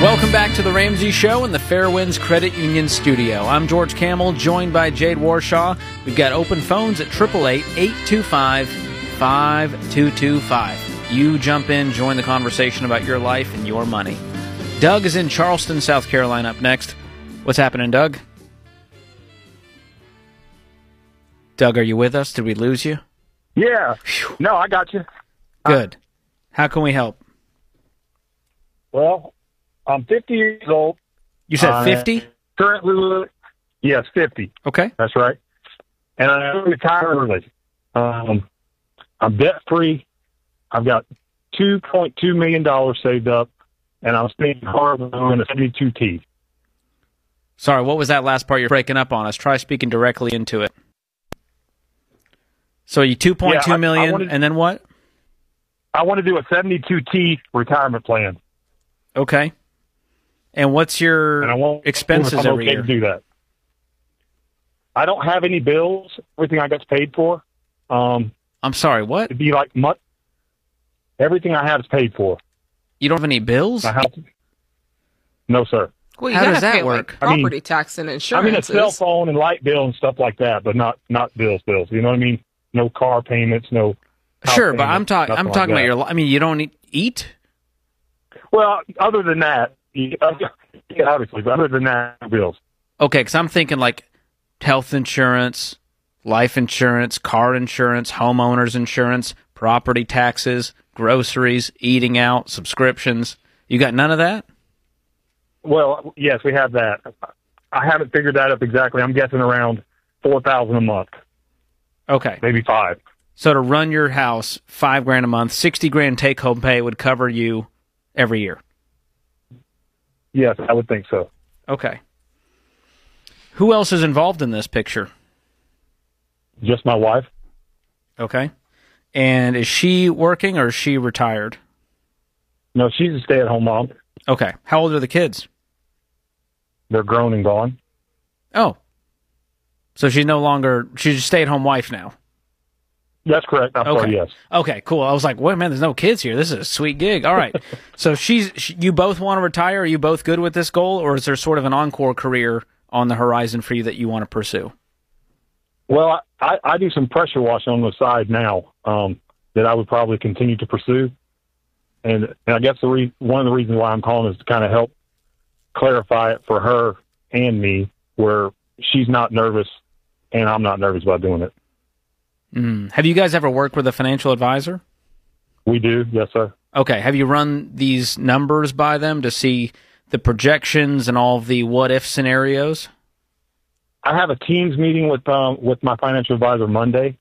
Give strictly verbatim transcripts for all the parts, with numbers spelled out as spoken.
Welcome back to the Ramsey Show in the Fairwinds Credit Union studio. I'm George Camel, joined by Jade Warshaw. We've got open phones at eight eight eight, eight two five, five two two five. You jump in, join the conversation about your life and your money. Doug is in Charleston, South Carolina up next. What's happening, Doug? Doug, are you with us? Did we lose you? Yeah. Whew. No, I got you. Good. How can we help? Well, I'm fifty years old. You said fifty? Uh, currently, yes, fifty. Okay. That's right. And I'm retired early. Um, I'm debt-free. I've got two point two million dollars saved up, and I'm spending hard on a seventy-two T. Sorry, what was that last part you're breaking up on us? Try speaking directly into it. So you two point two yeah, million, I, I wanted, and then what? I want to do a seventy-two T retirement plan. Okay. And what's your and I won't, expenses I'm every okay year? To do that. I don't have any bills. Everything I got paid for. Um, I'm sorry, what? It'd be like much, everything I have is paid for. You don't have any bills? My house? No, sir. Well, you How gotta does that pay, work? Like, property I mean, tax and I insurance. mean, a cell phone and light bill and stuff like that, but not not bills, bills. You know what I mean? No car payments, no. Sure, but payments, I'm talking. I'm like talking that. about your. I mean, you don't eat. eat? Well, other than that, you, yeah, obviously, but other than that, bills. Okay, because I'm thinking like health insurance, life insurance, car insurance, homeowners insurance, property taxes, groceries, eating out, subscriptions. You got none of that? Well, yes, we have that. I haven't figured that up exactly. I'm guessing around four thousand a month. Okay, maybe five. So to run your house, five grand a month, sixty grand take home pay would cover you every year. Yes, I would think so. Okay. Who else is involved in this picture? Just my wife. Okay. And is she working or is she retired? No, she's a stay-at-home mom. Okay. How old are the kids? They're grown and gone. Oh. So she's no longer, she's a stay-at-home wife now. That's correct. I'm okay. sorry, yes. Okay, cool. I was like, wait, man, there's no kids here. This is a sweet gig. All right. So she's, she, you both want to retire? Are you both good with this goal? Or is there sort of an encore career on the horizon for you that you want to pursue? Well, I, I do some pressure washing on the side now um, that I would probably continue to pursue. And, and I guess the re- one of the reasons why I'm calling is to kind of help clarify it for her and me, where she's not nervous and I'm not nervous about doing it. Mm. Have you guys ever worked with a financial advisor? We do, yes, sir. Okay. Have you run these numbers by them to see the projections and all of the what-if scenarios? I have a Teams meeting with um, with my financial advisor Monday.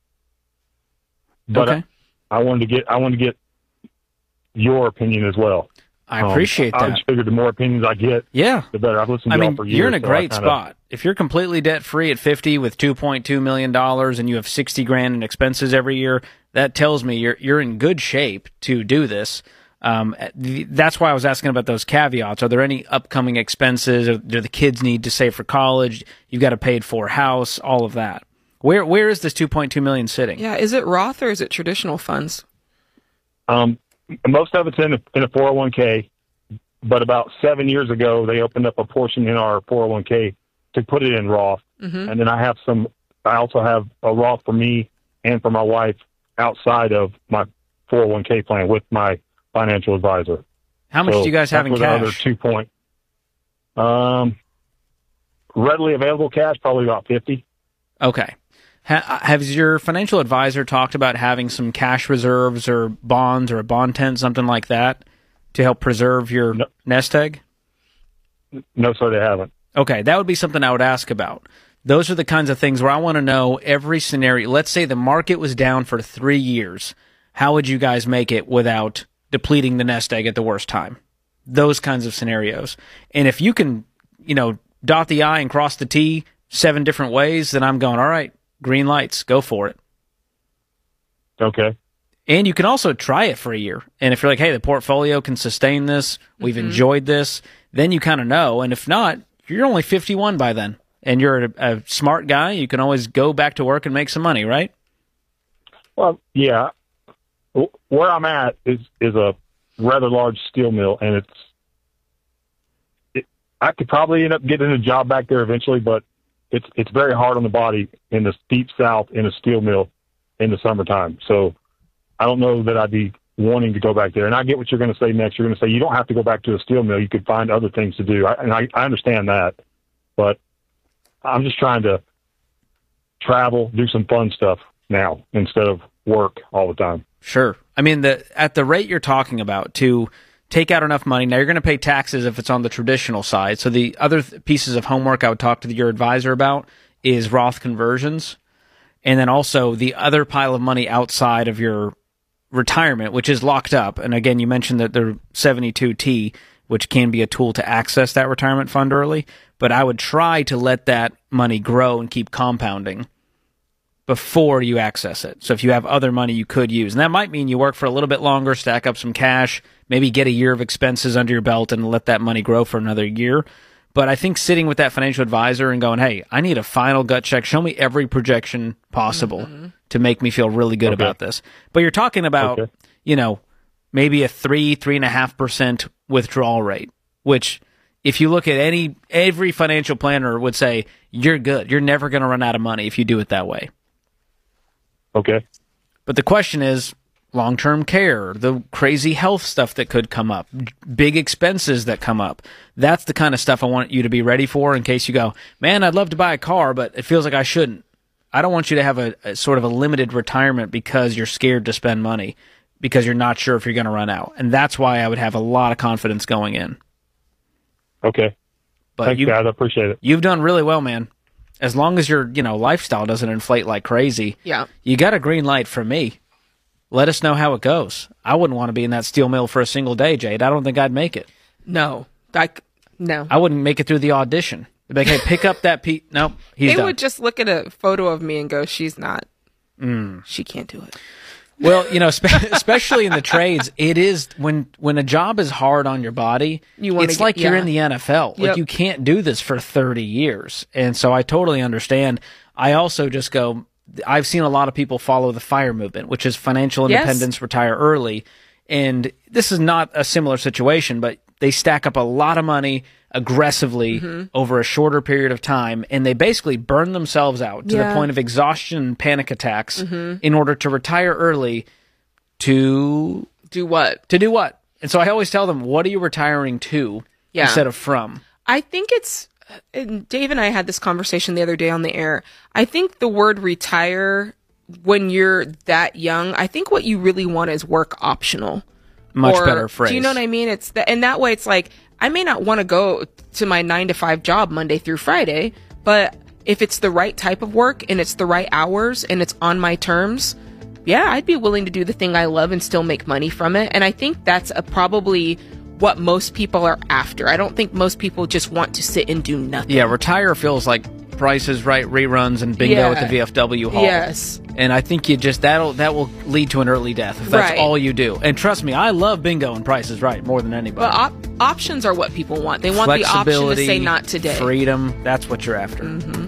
But okay. I, I wanted to get I wanted to get your opinion as well. I appreciate um, that. I just figured the more opinions I get, yeah, the better. I've listened to I mean, y'all for years. you're in a so great kinda... spot. If you're completely debt-free at fifty with two point two million dollars and you have sixty grand in expenses every year, that tells me you're you're in good shape to do this. Um, that's why I was asking about those caveats. Are there any upcoming expenses? Or do the kids need to save for college? You've got a paid-for house, all of that. Where Where is this two point two million dollars sitting? Yeah, is it Roth or is it traditional funds? Um, most of it's in a, in a four oh one k. But about seven years ago, they opened up a portion in our four oh one k to put it in Roth. Mm-hmm. And then I have some, I also have a Roth for me and for my wife outside of my four oh one k plan with my financial advisor. How much so do you guys have in cash? Other two point, um, readily available cash, probably about fifty. Okay. Ha- has your financial advisor talked about having some cash reserves or bonds or a bond tent, something like that, to help preserve your no. nest egg? No, sir, they haven't. Okay, that would be something I would ask about. Those are the kinds of things where I want to know every scenario. Let's say the market was down for three years. How would you guys make it without depleting the nest egg at the worst time? Those kinds of scenarios. And if you can, you know, dot the I and cross the T seven different ways, then I'm going, all right, green lights, go for it. Okay. And you can also try it for a year. And if you're like, hey, the portfolio can sustain this, we've mm-hmm. enjoyed this, then you kind of know. And if not, you're only fifty-one by then. And you're a, a smart guy. You can always go back to work and make some money, right? Well, yeah. Where I'm at is, is a rather large steel mill, and it's I could probably end up getting a job back there eventually, but it's it's very hard on the body in the deep south in a steel mill in the summertime. So I don't know that I'd be wanting to go back there. And I get what you're going to say next. You're going to say you don't have to go back to a steel mill. You could find other things to do. I, and I, I understand that, but I'm just trying to travel, do some fun stuff now instead of work all the time. Sure. I mean, the at the rate you're talking about, to take out enough money, now you're going to pay taxes if it's on the traditional side. So the other th- pieces of homework I would talk to your advisor about is Roth conversions. And then also the other pile of money outside of your retirement, which is locked up. And again, you mentioned that the seventy-two T, which can be a tool to access that retirement fund early. But I would try to let that money grow and keep compounding before you access it. So if you have other money you could use, and that might mean you work for a little bit longer, stack up some cash, maybe get a year of expenses under your belt and let that money grow for another year. But I think sitting with that financial advisor and going, hey, I need a final gut check. Show me every projection possible mm-hmm. to make me feel really good okay. about this. But you're talking about, okay. you know, maybe a three, three and a half percent withdrawal rate, which if you look at any, every financial planner would say, you're good. You're never going to run out of money if you do it that way. Okay. But the question is, long-term care, the crazy health stuff that could come up, big expenses that come up. That's the kind of stuff I want you to be ready for in case you go, man, I'd love to buy a car, but it feels like I shouldn't. I don't want you to have a, a sort of a limited retirement because you're scared to spend money, because you're not sure if you're going to run out. And that's why I would have a lot of confidence going in. Okay. But Thanks, you, guys. I appreciate it. You've done really well, man. As long as your, you know, lifestyle doesn't inflate like crazy, yeah. you got a green light from me. Let us know how it goes. I wouldn't want to be in that steel mill for a single day, Jade. I don't think I'd make it. No. I, no. I wouldn't make it through the audition. They'd be like, hey, pick up that piece. Nope, he's They done. would just look at a photo of me and go, she's not. Mm. She can't do it. Well, you know, spe- especially in the trades, it is, when when a job is hard on your body, you wanna it's get, like yeah. you're in the N F L. Like, yep. you can't do this for thirty years. And so I totally understand. I also just go, I've seen a lot of people follow the FIRE movement, which is financial independence, yes. retire early. And this is not a similar situation, but they stack up a lot of money aggressively mm-hmm. over a shorter period of time, and they basically burn themselves out to yeah. the point of exhaustion and panic attacks mm-hmm. in order to retire early to... Do what? To do what? And so I always tell them, what are you retiring to yeah. instead of from? I think it's... And Dave and I had this conversation the other day on the air. I think the word retire, when you're that young, I think what you really want is work optional. Much or, better phrase. Do you know what I mean? It's the, and that way it's like, I may not want to go to my nine to five job Monday through Friday, but if it's the right type of work and it's the right hours and it's on my terms, yeah, I'd be willing to do the thing I love and still make money from it. And I think that's a, probably what most people are after. I don't think most people just want to sit and do nothing. Yeah, retire feels like Price is Right reruns and bingo yeah. at the V F W hall. Yes. And I think you just that'll that will lead to an early death if that's right. all you do. And trust me, I love bingo and Price is Right more than anybody. But op- options are what people want. They want the option to say not today. Freedom, that's what you're after. Mm-hmm.